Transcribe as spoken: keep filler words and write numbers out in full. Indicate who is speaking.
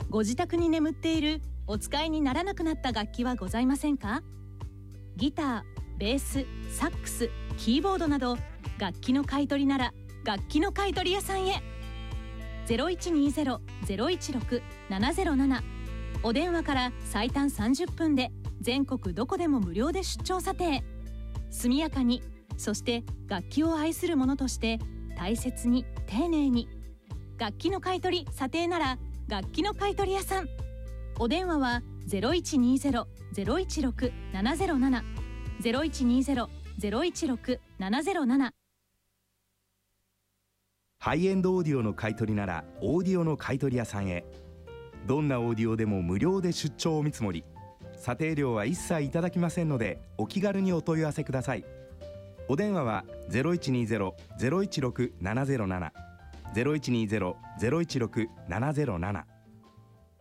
Speaker 1: ご自宅に眠っているお使いにならなくなった楽器はございませんか？ギター、ベース、サックス、キーボードなど楽器の買い取りなら楽器の買い取り屋さんへ。 ゼロいちにゼロ ゼロいちろく ななゼロなな お電話から最短さんじゅっぷんで全国どこでも無料で出張査定。速やかに、そして楽器を愛する者として大切に丁寧に。楽器の買い取り査定なら楽器の買い取り屋さん。お電話は ゼロいちにゼロ ゼロいちろく ななゼロなな ゼロいちにゼロ ゼロいちろく ななゼロなな。
Speaker 2: ハイエンドオーディオの買い取りならオーディオの買い取り屋さんへ。どんなオーディオでも無料で出張お見積もり、査定料は一切いただきませんのでお気軽にお問い合わせください。お電話は ゼロいちにゼロ ゼロいちろく ななゼロなな ゼロいちにゼロ ゼロいちろく ななゼロなな。